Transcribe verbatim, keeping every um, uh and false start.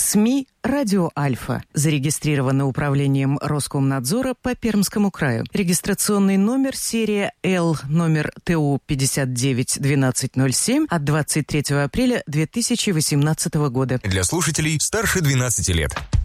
СМИ «Радио Альфа». Зарегистрировано управлением Роскомнадзора по Пермскому краю. Регистрационный номер серия Л, номер ТУ пятьдесят девять двенадцать ноль семь от двадцать третьего апреля две тысячи восемнадцатого года. Для слушателей старше двенадцати лет.